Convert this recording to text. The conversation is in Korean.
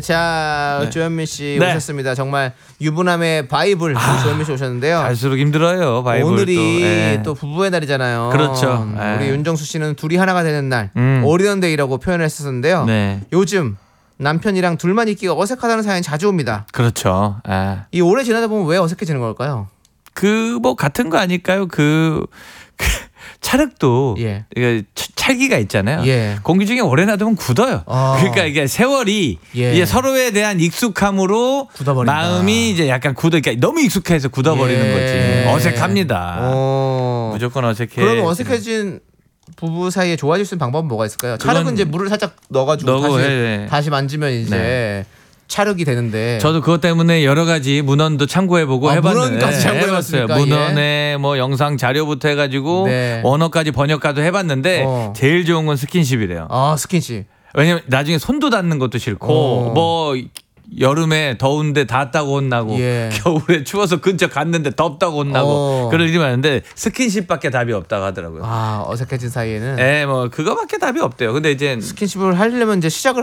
자, 네. 조현민 씨 네. 오셨습니다. 정말 유부남의 바이블 조현민 씨 오셨는데요. 갈수록 힘들어요. 바이블 오늘이 또. 또 부부의 날이잖아요. 그렇죠. 우리 윤정수 씨는 둘이 하나가 되는 날, 음. 올리언데이라고 표현을 했었는데요. 네. 요즘 남편이랑 둘만 있기가 어색하다는 사연이 자주 옵니다. 그렇죠. 이 오래 지나다 보면 왜 어색해지는 걸까요? 그 뭐 같은 거 아닐까요? 그 찰흙도 예. 이게 찰기가 있잖아요. 예. 공기 중에 오래 놔두면 굳어요. 그러니까 이게 세월이 예. 이제 서로에 대한 익숙함으로 굳어버린다. 마음이 이제 약간 그러니까 너무 익숙해서 굳어버리는 예. 거지. 어색합니다. 무조건 어색해. 그러면 어색해진 부부 사이에 좋아질 수 있는 방법은 뭐가 있을까요? 그건 찰흙은 이제 물을 살짝 넣어가지고 넣고, 다시, 네. 다시 만지면 이제 찰흙이 되는데. 저도 그것 때문에 여러 가지 문헌도 참고해보고 해봤는데 문헌까지 참고해봤습니까? 문헌에 뭐 영상 자료부터 해가지고 네. 언어까지 번역가도 해봤는데 제일 좋은 건 스킨십이래요. 스킨십. 왜냐면 나중에 손도 닿는 것도 싫고 뭐 여름에 더운데 닿았다고 혼나고 예. 겨울에 추워서 근처 갔는데 덥다고 혼나고 그럴 일이 많은데 스킨십밖에 답이 없다고 하더라고요. 어색해진 사이에는. 네, 뭐 그거밖에 답이 없대요. 근데 이제 스킨십을 하려면 이제 시작을